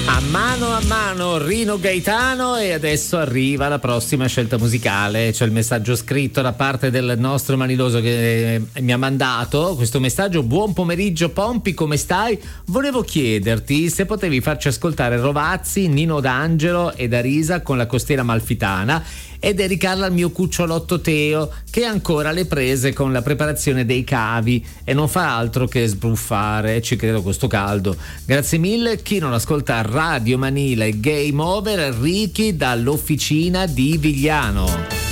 A mano Rino Gaetano, e adesso arriva la prossima scelta musicale. C'è il messaggio scritto da parte del nostro Maniloso che mi ha mandato questo messaggio: buon pomeriggio Pompi, come stai? Volevo chiederti se potevi farci ascoltare Rovazzi, Nino D'Angelo e Arisa con La costiera amalfitana e dedicarla al mio cucciolotto Teo, che è ancora alle prese con la preparazione dei cavi e non fa altro che sbruffare, ci credo con sto caldo. Grazie mille. Chi non ascolta Radio Manila e Game Over, Ricky dall'officina di Vigliano.